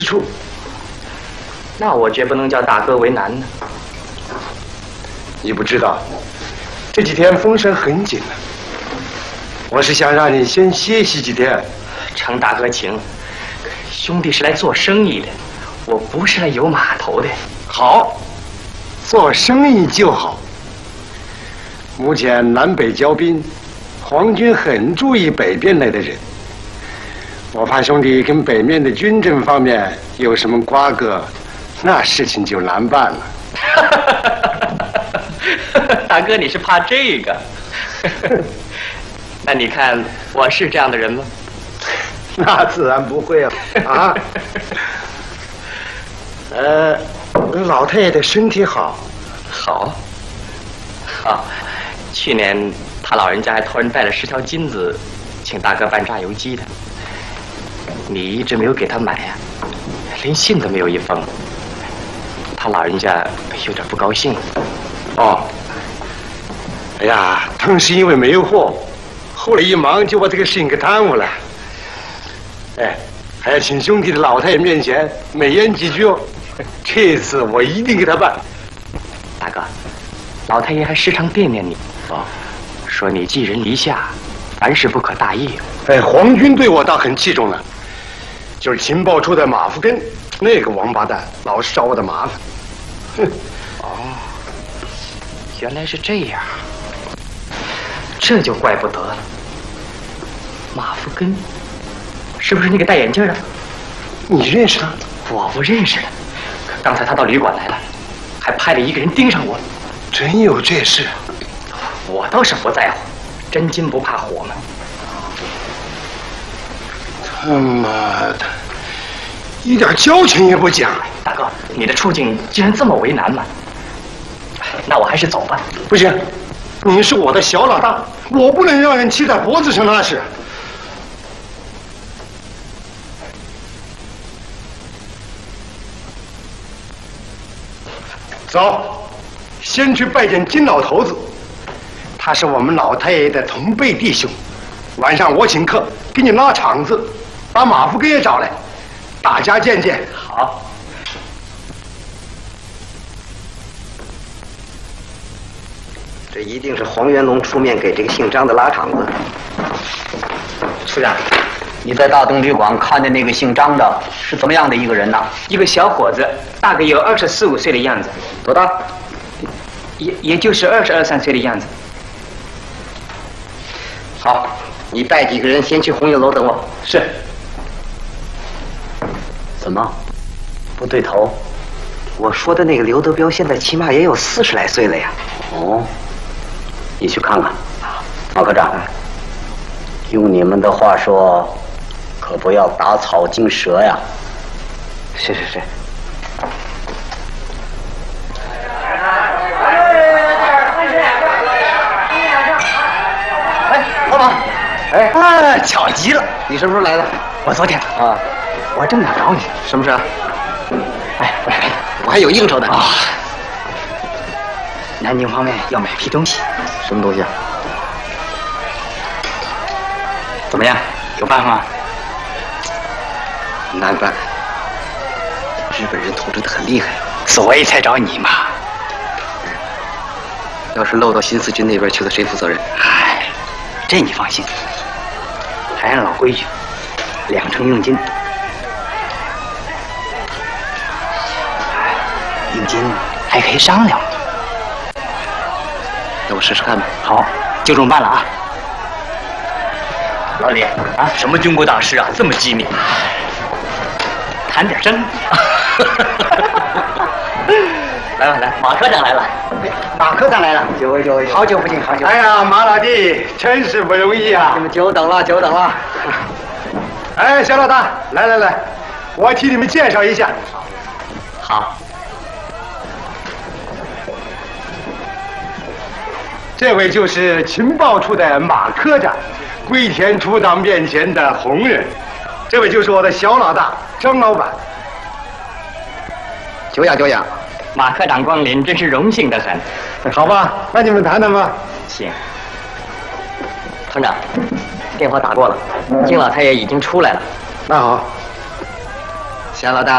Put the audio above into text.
处。 那我绝不能叫大哥为难呢。 你不知道，这几天风声很紧呢。我是想让你先歇息几天。 承大哥情，兄弟是来做生意的，我不是来游码头的。 好，做生意就好。目前南北交兵，皇军很注意北边来的人。我怕兄弟跟北面的军政方面有什么瓜葛，那事情就难办了。 大哥，你是怕这个？那你看我是这样的人吗？ 那自然不会啊！啊，老太爷的身体好， 好，好。去年他老人家还托人带了10条金子，请大哥办榨油机的。你一直没有给他买呀，连信都没有一封。他老人家有点不高兴。 哦，哎呀，当时因为没有货，后来一忙就把这个事情给耽误了。哎，还要请兄弟的老太爷面前美言几句哦。这次我一定给他办。 大哥，老太爷还时常惦念你，说你寄人篱下，凡事不可大意。 哎，皇军对我倒很器重了，就是情报处的马福根那个王八蛋，老是找我的麻烦。哼， 哦，原来是这样，这就怪不得了。马福根，是不是那个戴眼镜的？ 你认识他？ 我不认识他。刚才他到旅馆来了，还派了一个人盯上我。 真有这事？ 我倒是不在乎，真金不怕火嘛。 他妈的，一点交情也不讲。 大哥，你的处境竟然这么为难吗？那我还是走吧。 不行，你是我的小老大，我不能让人骑在脖子上拉屎。走，先去拜见金老头子，他是我们老太爷的同辈弟兄。晚上我请客，给你拉场子，把马福根也找来，大家见见。 好。 这一定是黄元龙出面给这个姓张的拉场子。 处长，你在大东旅馆看的那个姓张的是怎么样的一个人呢？ 一个小伙子，大概有24、25岁的样子。 多大？ 也就是22、23岁的样子。 好，你带几个人先去红叶楼等我。 是。 怎么？不对头？ 我说的那个刘德彪现在起码也有40来岁了呀。 哦，你去看看。马科长，用你们的话说，可不要打草惊蛇呀。 是。 哎，老板，哎，巧极了！ 你什么时候来的？ 我昨天啊， 我正想找你。 什么事？ 哎， 我还有应酬呢。 啊，南京方面要买批东西。 什么东西啊？ 怎么样？有办法吗？ 难办。日本人统治得很厉害， 所以才找你嘛。 要是漏到新四军那边去了，谁负责任？ 哎，这你放心。还按老规矩，2成佣金。佣金还可以商量。 那我试试看吧。 好，就这么办了啊。 老李啊，什么军国大师啊，这么机密？谈点真。来，马科长来了。 马科长来了，久违，好久不见，好久。 哎呀，马老弟，真是不容易啊！ 你们久等了。 哎，小老大，来，我替你们介绍一下。 好。 这位就是情报处的马科长，龟田处长面前的红人。这位就是我的小老大张老板。 久仰。 马科长光临，真是荣幸的很。 好吧，那你们谈谈吧。 行。团长，电话打过了，金老太爷已经出来了。 那好， 小老大。